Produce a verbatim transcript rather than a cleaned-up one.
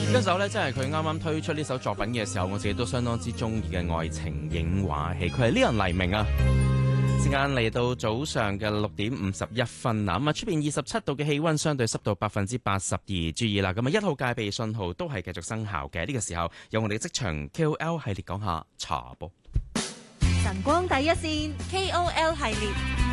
呢首咧，真係佢啱啱推出呢首作品嘅時候，我自己都相當之中意嘅愛情影畫戲。佢係呢人黎明啊！時間嚟到早上嘅六點五十一分啦，咁啊出邊二十七度嘅氣溫，相對濕度百分之八十二。注意啦，咁啊一號戒備信號都係繼續生效嘅。呢、這個時候由我哋嘅職場 K O L 系列講下茶噃。 晨光第一線 K O L 系列。